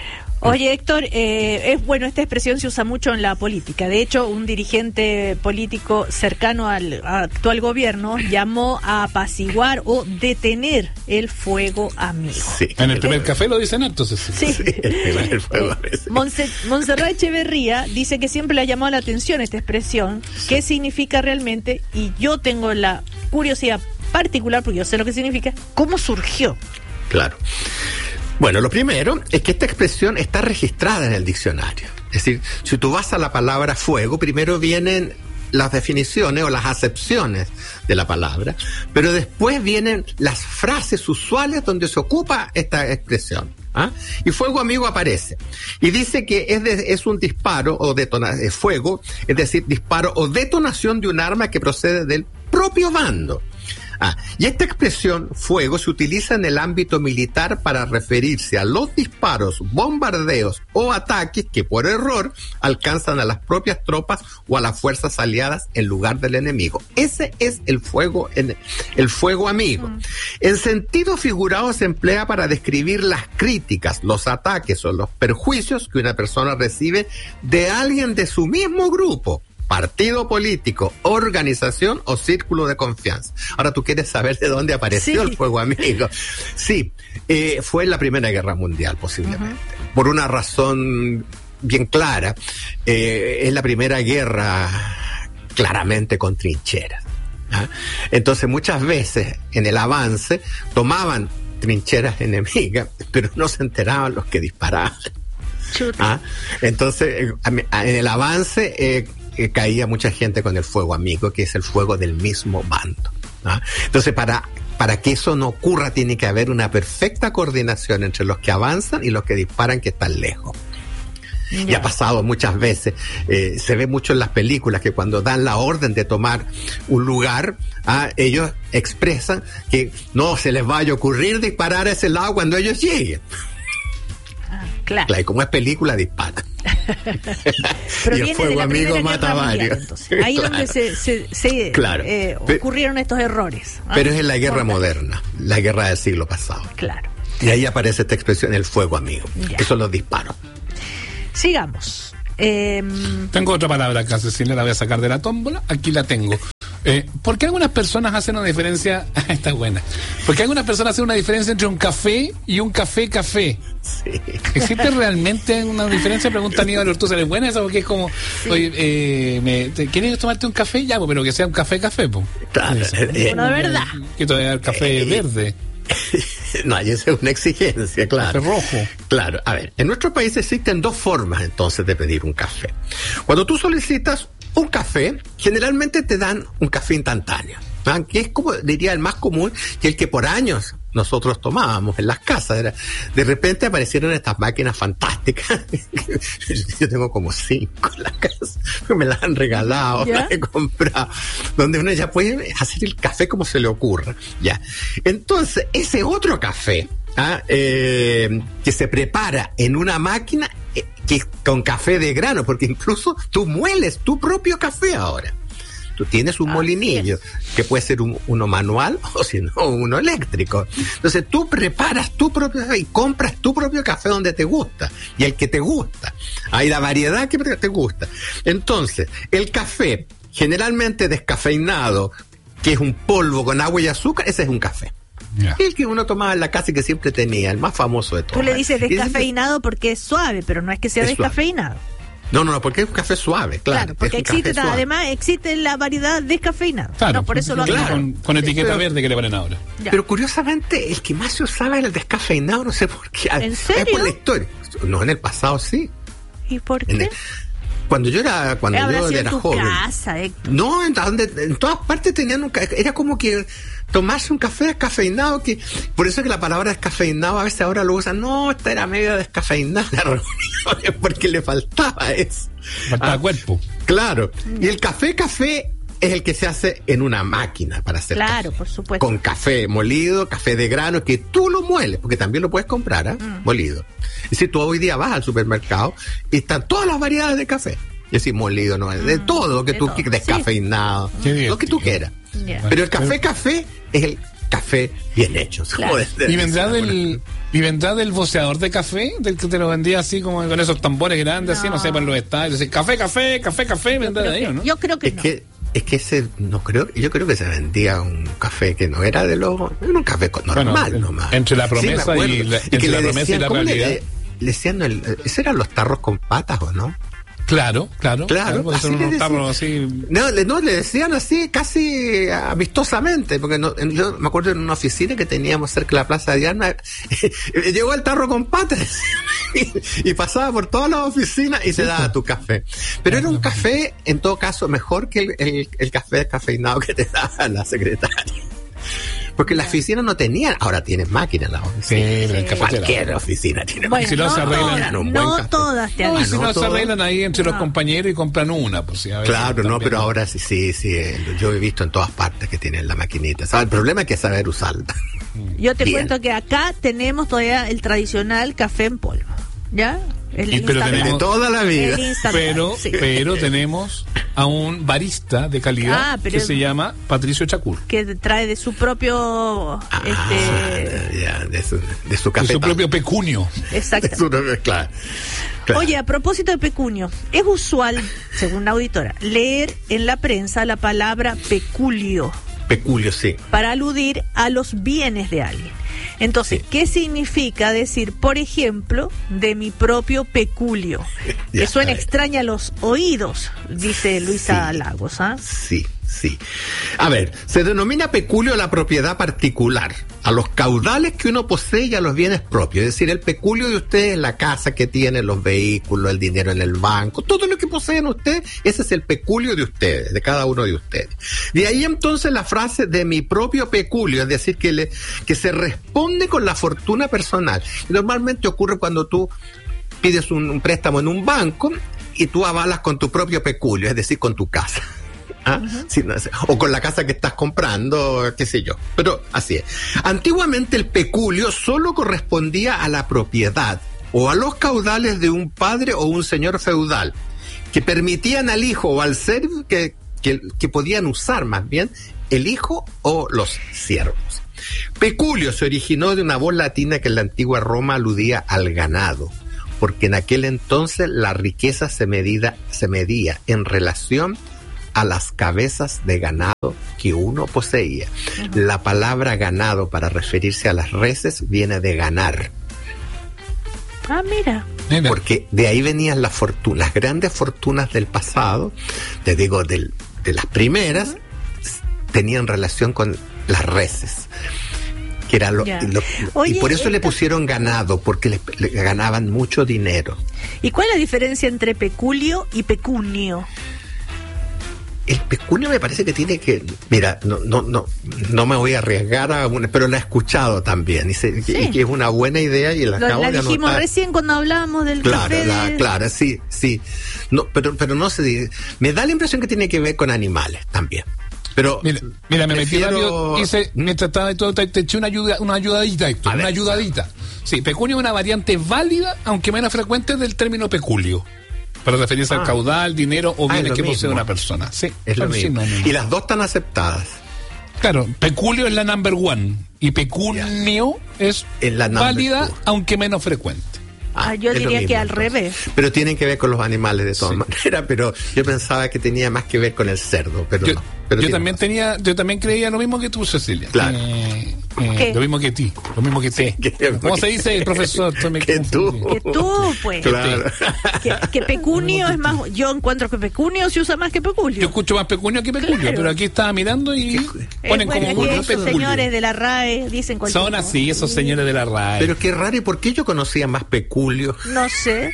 Oye, Héctor, eh, es bueno, esta expresión se usa mucho en la política. De hecho, un dirigente político cercano al actual gobierno llamó a apaciguar o detener el fuego amigo. Sí. En el primer eh, café lo dicen entonces. Sí. sí el el fuego eh, Monse, Montserrat Echeverría dice que siempre le ha llamado la atención esta expresión, sí. qué significa realmente, y yo tengo la curiosidad particular, porque yo sé lo que significa, cómo surgió. Claro. Bueno, lo primero es que esta expresión está registrada en el diccionario. Es decir, si tú vas a la palabra fuego, primero vienen las definiciones o las acepciones de la palabra, pero después vienen las frases usuales donde se ocupa esta expresión. ¿Ah? Y fuego amigo aparece. Y dice que es, de, es un disparo o detonación, fuego, es decir, disparo o detonación de un arma que procede del propio bando. Ah, y esta expresión, fuego, se utiliza en el ámbito militar para referirse a los disparos, bombardeos o ataques que por error alcanzan a las propias tropas o a las fuerzas aliadas en lugar del enemigo. Ese es el fuego, en, el fuego amigo. Mm. En sentido figurado se emplea para describir las críticas, los ataques o los perjuicios que una persona recibe de alguien de su mismo grupo, partido político, organización o círculo de confianza. Ahora tú quieres saber de dónde apareció sí. el fuego amigo. Sí, eh, fue en la Primera Guerra Mundial posiblemente. Uh-huh. Por una razón bien clara, eh, es la primera guerra claramente con trincheras. ¿Ah? Entonces muchas veces en el avance tomaban trincheras enemigas, pero no se enteraban los que disparaban. ¿Ah? Entonces, en el avance eh, eh, caía mucha gente con el fuego amigo, que es el fuego del mismo bando. ¿Ah? Entonces, para, para que eso no ocurra, tiene que haber una perfecta coordinación entre los que avanzan y los que disparan que están lejos. Yeah. Y ha pasado muchas veces, eh, se ve mucho en las películas que cuando dan la orden de tomar un lugar, ah, ellos expresan que no se les vaya a ocurrir disparar a ese lado cuando ellos lleguen. Ah, claro. Claro, y como es película, dispara. Pero y el fuego amigo mata a varios. Mundial, ahí es claro. donde se, se, se claro. eh, ocurrieron estos errores. ¿Ah? Pero es en la guerra moderna, la guerra del siglo pasado. Claro. Y ahí aparece esta expresión, el fuego amigo. Ya. Que son los disparos. Sigamos. Eh, tengo otra palabra acá, Cecilia, la voy a sacar de la tómbola. Aquí la tengo. Eh, ¿Por qué algunas personas hacen una diferencia? Esta es buena. ¿Por qué algunas personas hacen una diferencia entre un café y un café café? Sí. ¿Existe realmente una diferencia? Pregunta Aníbal Ortúzar. ¿Es buena esa? Porque es como, sí. oye, eh, me, te, ¿quieres tomarte un café? Ya, pero que sea un café café, pues. Claro. Bueno, de verdad. Que todavía el café eh, verde. No, esa es una exigencia, claro. Café rojo. Claro, a ver, en nuestro país existen dos formas entonces de pedir un café. Cuando tú solicitas un café, generalmente te dan un café instantáneo, ¿no? Que es como diría el más común, que el que por años nosotros tomábamos en las casas. Era, de repente aparecieron estas máquinas fantásticas. Yo tengo como cinco en la casa, me las han regalado, ¿Ya? las he comprado, donde uno ya puede hacer el café como se le ocurra. Ya. Entonces, ese otro café, ¿ah? eh, que se prepara en una máquina eh, que con café de grano, porque incluso tú mueles tu propio café ahora. Tú tienes un molinillo, que puede ser un, uno manual o si no, uno eléctrico. Entonces tú preparas tu propio café y compras tu propio café donde te gusta y el que te gusta. Hay la variedad que te gusta. Entonces, el café generalmente descafeinado, que es un polvo con agua y azúcar, ese es un café. Yeah. El que uno tomaba en la casa y que siempre tenía, el más famoso de todos. Tú le dices descafeinado porque es suave, pero no es que sea es descafeinado. Suave. No, no, no, porque es un café suave, claro. Claro, porque existe, además existe la variedad descafeinada. Claro, no, por eso lo claro. Con, con etiqueta pero, verde que le ponen ahora. Ya. Pero curiosamente, el que más se usaba era el descafeinado, no sé por qué. ¿En serio? Es por la historia. No, en el pasado sí. ¿Y por qué? En el, cuando yo era, cuando yo era en tu joven. Casa, Héctor. No, en, donde, en todas partes tenían un café. Era como que tomarse un café descafeinado, que por eso que la palabra descafeinado a veces ahora lo usan. No, esta era medio descafeinada la reunión, porque le faltaba eso. Faltaba ah, cuerpo. Claro. Y el café café es el que se hace en una máquina para hacer claro, café. Por supuesto. Con café molido, café de grano, que tú lo mueles, porque también lo puedes comprar, ¿eh? Mm. Molido. Y si tú hoy día vas al supermercado y están todas las variedades de café. Es decir, molido, no es de mm, todo lo que tú quieras, descafeinado, sí. lo que tú quieras. Yeah. Pero el café café es el café bien hecho. Claro. Y vendrá del y vendrá del voceador de café, del que te lo vendía así como con esos tambores grandes, no. así, no sé, para los estadios, así, café, café, café, café, vendrá de ahí, ¿no? Yo creo que es no. que es que ese no creo, yo creo que se vendía un café que no era de los, era un café normal, bueno, nomás. Entre la promesa sí, y la, entre y la promesa decían, y la realidad. Le, le decían el, ¿esos eran los tarros con patas o no? Claro, claro, claro, claro así unos tarros así. No, le, no, le decían así casi amistosamente, porque no, yo me acuerdo en una oficina que teníamos cerca de la Plaza de Diana, llegó el tarro con patas y, y pasaba por todas las oficinas y sí, te daba tu café. Pero era un café, en todo caso, mejor que el, el, el café descafeinado que te daba la secretaria. Porque las oficinas no tenían, ahora tienen máquinas la oficina. Sí, sí. Cualquier oficina tiene bueno, máquinas. Si no, no se arreglan, todas, no todas te no, no, si no, no se arreglan ahí entre no. los compañeros y compran una. Pues, sí, a claro, no, pero ahora sí, sí, sí. Yo he visto en todas partes que tienen la maquinita. ¿Sabes? El problema es que saber usarla. Yo te Bien. cuento que acá tenemos todavía el tradicional café en polvo. ¿Ya? El y, pero tenemos, de toda la vida. Pero, sí. pero tenemos a un barista de calidad ah, que se llama Patricio Chacur. Que trae de su propio... Ah, este, ya, de su, de su café. De su propio pecunio. Exacto. Claro, claro. Oye, a propósito de pecunio, es usual, según la auditora, leer en la prensa la palabra peculio. Peculio, sí. Para aludir a los bienes de alguien. Entonces, sí. ¿Qué significa decir, por ejemplo, de mi propio peculio? Que suena extraña a los oídos, dice Luisa sí. Lagos, ¿ah? Sí, Sí. A ver, se denomina peculio la propiedad particular, a los caudales que uno posee y a los bienes propios. Es decir, el peculio de ustedes es la casa que tienen, los vehículos, el dinero en el banco, todo lo que poseen ustedes, ese es el peculio de ustedes, de cada uno de ustedes. De ahí entonces la frase de mi propio peculio, es decir, que, le, que se responde con la fortuna personal. Normalmente ocurre cuando tú pides un, un préstamo en un banco y tú avalas con tu propio peculio, es decir, con tu casa. ¿Ah? Uh-huh. Sí, no, o con la casa que estás comprando, qué sé yo. Pero así es. Antiguamente el peculio solo correspondía a la propiedad o a los caudales de un padre o un señor feudal, que permitían al hijo o al ser que, que, que podían usar más bien el hijo o los siervos. Peculio se originó de una voz latina que en la antigua Roma aludía al ganado, porque en aquel entonces la riqueza se, medida, se medía en relación a las cabezas de ganado que uno poseía. Uh-huh. La palabra ganado para referirse a las reses viene de ganar. Ah, mira. Porque de ahí venían las fortunas, las grandes fortunas del pasado, te digo, del, de las primeras, uh-huh. tenían relación con las reses. Que era lo, lo, Oye, y por eso esta... le pusieron ganado, porque le, le ganaban mucho dinero. ¿Y cuál es la diferencia entre peculio y pecunio? El peculio me parece que tiene que, mira, no no no no me voy a arriesgar a una, pero la he escuchado también y, se, sí. y que es una buena idea y la Lo, acabo la de dijimos anotar. Recién cuando hablábamos del claro, café la, de... claro, sí, sí. No, pero pero no se dice. Me da la impresión que tiene que ver con animales también. Pero mira, mira me prefiero... metí radio, hice, mientras estaba de todo, te, te eché una ayuda, una ayudadita, Héctor, una ayudadita. Sí, peculio es una variante válida, aunque menos frecuente, del término peculio, para referirse ah. al caudal, dinero o bienes ah, que mismo. posee una persona. Sí, es lo mismo. Y las dos están aceptadas. Claro, peculio es la number one y pecunio yeah. es, es la válida, two. aunque menos frecuente. Ah, yo diría mismo, que al entonces. revés. Pero tienen que ver con los animales de todas sí. maneras, pero yo pensaba que tenía más que ver con el cerdo, pero yo, no. Pero yo también razón. tenía, yo también creía lo mismo que tú, Cecilia. Claro. Eh, eh, lo mismo que ti, lo mismo que te. ¿Cómo se dice el profesor? Que, que tú. Que tú, pues. Claro. Que, que pecunio es más, yo encuentro que pecunio se usa más que peculio. Yo escucho más pecunio que peculio, claro. pero aquí estaba mirando y ¿Qué? ponen es como unos peculio. Señores de la R A E dicen cualquier Son así, esos señores de la R A E. Pero qué raro, ¿y por qué yo conocía más peculio? No sé.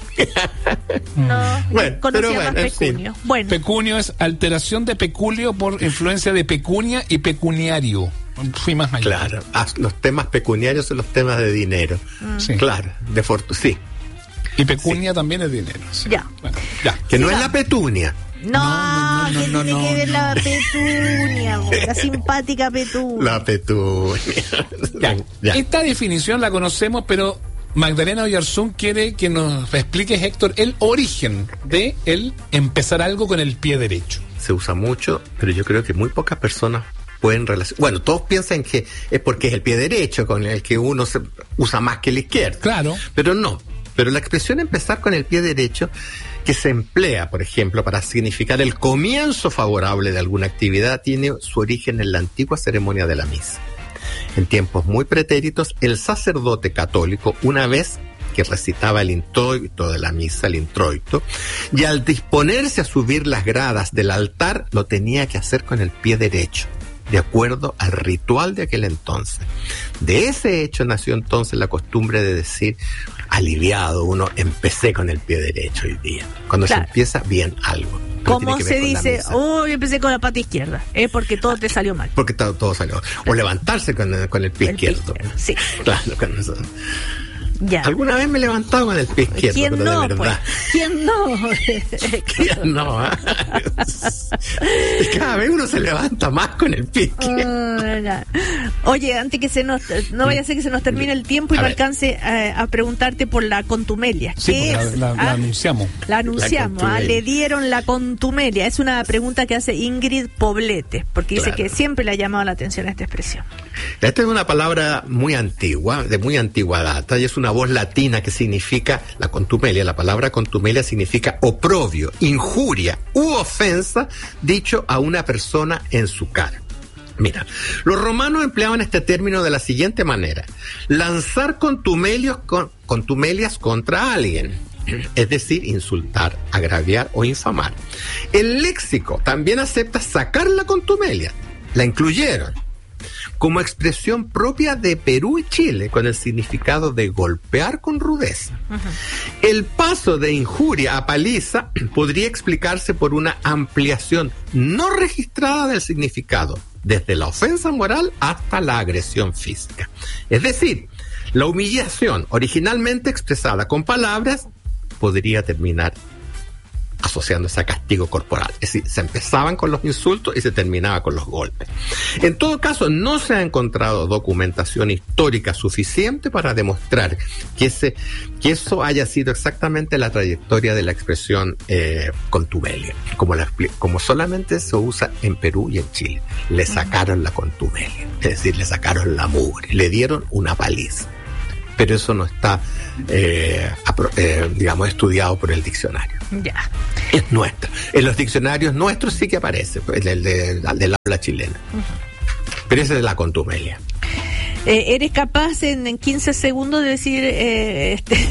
No, bueno, conocía pero más bueno, pecunio. Sí. Bueno. Pecunio es alteración de peculio por influencia de pecunia y pecuniario. Fui más allá. Claro, ah, los temas pecuniarios son los temas de dinero. Mm. Sí. Claro, de fortuna, sí. Y pecunia sí. también es dinero. Sí. Ya. Bueno, ya. Que sí, no va. es la petunia. No, no, no, que no, tiene no, que ver no. la petunia, la simpática petunia. La petunia. Ya. Ya. Esta definición la conocemos, pero Magdalena Oyarzún quiere que nos expliques, Héctor, el origen de el empezar algo con el pie derecho. Se usa mucho, pero yo creo que muy pocas personas pueden relacionar. Bueno, todos piensan que es porque es el pie derecho con el que uno se usa más que el izquierdo. Claro. Pero no. Pero la expresión empezar con el pie derecho, que se emplea, por ejemplo, para significar el comienzo favorable de alguna actividad, tiene su origen en la antigua ceremonia de la misa. En tiempos muy pretéritos, el sacerdote católico, una vez que recitaba el introito de la misa, el introito, y al disponerse a subir las gradas del altar, lo tenía que hacer con el pie derecho, de acuerdo al ritual de aquel entonces. De ese hecho nació entonces la costumbre de decir, aliviado, uno, empecé con el pie derecho hoy día. Cuando claro. se empieza bien algo. Como se dice, oh, yo empecé con la pata izquierda, es porque todo te salió mal. Porque todo, todo salió. O levantarse con, con el pie el izquierdo. Pie izquierdo. Sí. Claro, con eso. Ya. Alguna vez me he levantado con el pie izquierdo, ¿Quién pero no, de verdad. Pues? ¿Quién no? ¿Quién no? ¿Eh? Cada vez uno se levanta más con el pie izquierdo. Uh, Oye, antes que se nos, no vaya a ser que se nos termine el tiempo y a me ver. alcance a, a preguntarte por la contumelia. Sí, ¿Qué la, es? la, la ¿Ah? anunciamos. La anunciamos, la ah, le dieron la contumelia. Es una pregunta que hace Ingrid Poblete, porque dice claro. que siempre le ha llamado la atención esta expresión. Esta es una palabra muy antigua, de muy antigua data, y es una voz latina que significa, la contumelia, la palabra contumelia significa oprobio, injuria u ofensa dicho a una persona en su cara. Mira, los romanos empleaban este término de la siguiente manera: lanzar contumelios con, contumelias contra alguien. es decir, insultar, agraviar o infamar. El léxico también acepta sacar la contumelia, la incluyeron como expresión propia de Perú y Chile, con el significado de golpear con rudeza. Uh-huh. El paso de injuria a paliza podría explicarse por una ampliación no registrada del significado, desde la ofensa moral hasta la agresión física. Es decir, la humillación originalmente expresada con palabras podría terminar asociándose a castigo corporal. Es decir, se empezaban con los insultos y se terminaba con los golpes. En todo caso, no se ha encontrado documentación histórica suficiente para demostrar que, ese, que eso haya sido exactamente la trayectoria de la expresión eh, contumelia, como, la, como solamente se usa en Perú y en Chile. Le sacaron la contumelia, es decir, le sacaron la mugre, le dieron una paliza. Pero eso no está, eh, apro- eh, digamos, estudiado por el diccionario. Ya. Es nuestro. En los diccionarios nuestros sí que aparece, el, el, de, el del habla chilena. Uh-huh. Pero ese es la contumelia. Eh, ¿Eres capaz en, en quince segundos de decir... Eh, este...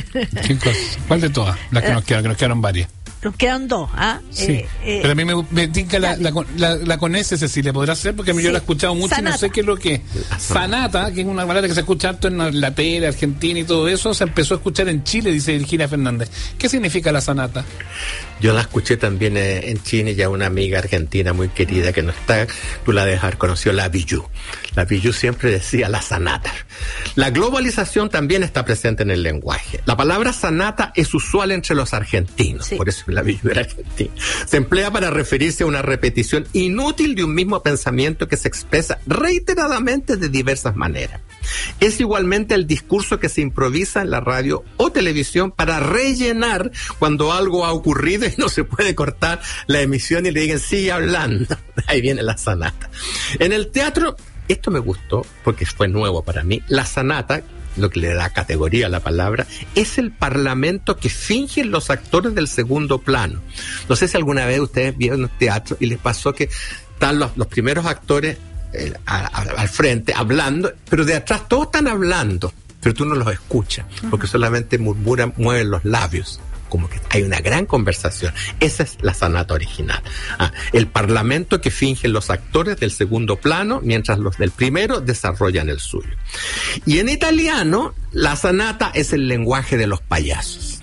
¿Cuál de todas? Las que nos quedan, que nos quedaron varias. Nos quedan dos, ¿ah? Sí, eh, eh, pero a mí me, me tinca la, la, la, la con ese, Cecilia, ¿podrá ser? Porque a mí sí. Yo la he escuchado mucho Sanata. Y no sé qué es lo que es. Sanata, que es una palabra que se escucha harto en la tele, Argentina y todo eso, se empezó a escuchar en Chile, dice Virginia Fernández. ¿Qué significa la sanata? Yo la escuché también eh, en Chile, ya una amiga argentina muy querida que no está, tú la debes haber conocido, la Billú. La Billú siempre decía la sanata. La globalización también está presente en el lenguaje. La palabra sanata es usual entre los argentinos, sí. Por eso la Billú era argentina. Se emplea para referirse a una repetición inútil de un mismo pensamiento que se expresa reiteradamente de diversas maneras. Es igualmente el discurso que se improvisa en la radio o televisión para rellenar cuando algo ha ocurrido y no se puede cortar la emisión y le digan sigue hablando. Ahí viene la sanata. En el teatro, esto me gustó porque fue nuevo para mí, la sanata, lo que le da categoría a la palabra, es el parlamento que fingen los actores del segundo plano. No sé si alguna vez ustedes vieron un teatro y les pasó que están los, los primeros actores eh, a, a, al frente hablando, pero de atrás todos están hablando, pero tú no los escuchas, porque solamente murmuran, mueven los labios. Como que hay una gran conversación. Esa es la sanata original. Ah, el parlamento que fingen los actores del segundo plano, mientras los del primero desarrollan el suyo. Y en italiano, la sanata es el lenguaje de los payasos.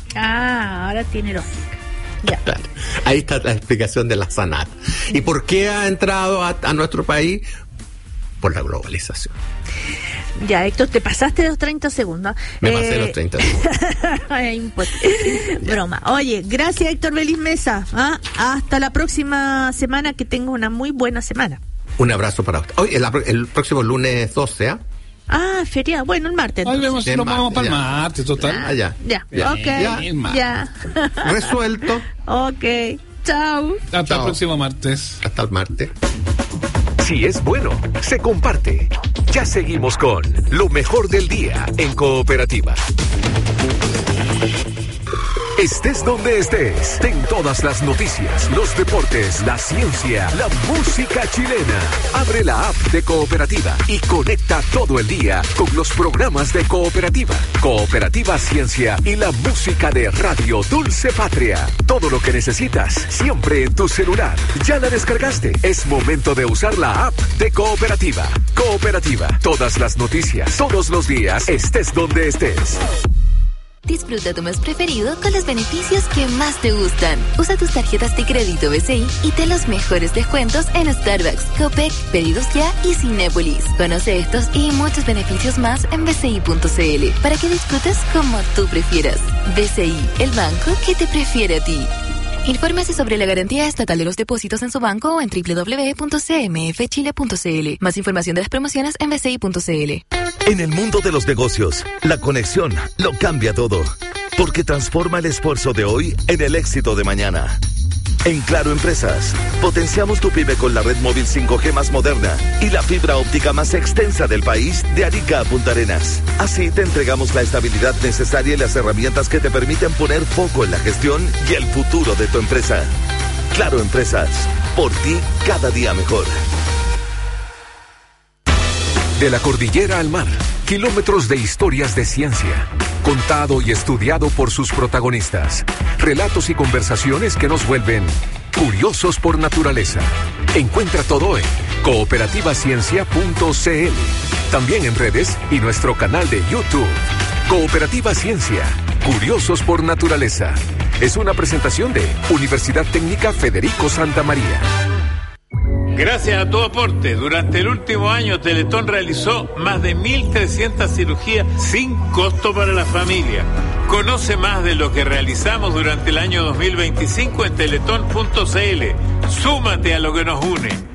Ah, ahora tiene lógica. Ya. Claro. Ahí está la explicación de la sanata. ¿Y por qué ha entrado a, a nuestro país? Por la globalización. Ya, Héctor, te pasaste los treinta segundos. Me eh... pasé los treinta segundos. Ay, pues, broma. Oye, gracias, Héctor Belis Mesa. ¿Ah? Hasta la próxima semana, que tenga una muy buena semana. Un abrazo para usted. Hoy, el, el próximo lunes doce, ¿ah? ¿eh? Ah, feriado. Bueno, el martes. Hoy vemos si nos vamos para el martes, total. Ah, ya. Ya, ya. Ok. Ya. Ya. Resuelto. Ok. Chao. Hasta Chao. El próximo martes. Hasta el martes. Si es bueno, se comparte. Ya seguimos con lo mejor del día en Cooperativa. Estés donde estés, ten todas las noticias, los deportes, la ciencia, la música chilena. Abre la app de Cooperativa y conecta todo el día con los programas de Cooperativa, Cooperativa Ciencia y la música de Radio Dulce Patria. Todo lo que necesitas, siempre en tu celular. ¿Ya la descargaste? Es momento de usar la app de Cooperativa. Cooperativa, todas las noticias, todos los días, estés donde estés. Disfruta tu mes preferido con los beneficios que más te gustan. Usa tus tarjetas de crédito B C I y ten los mejores descuentos en Starbucks, Copec, Pedidos Ya y Cinépolis. Conoce estos y muchos beneficios más en b c i punto c l para que disfrutes como tú prefieras. B C I, el banco que te prefiere a ti. Infórmese sobre la garantía estatal de los depósitos en su banco o en doble u doble u doble u punto c m f chile punto c l. Más información de las promociones en b c i punto c l. En el mundo de los negocios, la conexión lo cambia todo, porque transforma el esfuerzo de hoy en el éxito de mañana. En Claro Empresas, potenciamos tu pyme con la red móvil cinco G más moderna y la fibra óptica más extensa del país de Arica a Punta Arenas. Así te entregamos la estabilidad necesaria y las herramientas que te permiten poner foco en la gestión y el futuro de tu empresa. Claro Empresas, por ti cada día mejor. De la cordillera al mar, Kilómetros de historias de ciencia, contado y estudiado por sus protagonistas. Relatos y conversaciones que nos vuelven curiosos por naturaleza. Encuentra todo en cooperativa ciencia punto c l. También en redes y nuestro canal de YouTube. Cooperativa Ciencia, curiosos por naturaleza. Es una presentación de Universidad Técnica Federico Santa María. Gracias a tu aporte, durante el último año Teletón realizó más de mil trescientas cirugías sin costo para la familia. Conoce más de lo que realizamos durante el año dos mil veinticinco en teletón punto c l. Súmate a lo que nos une.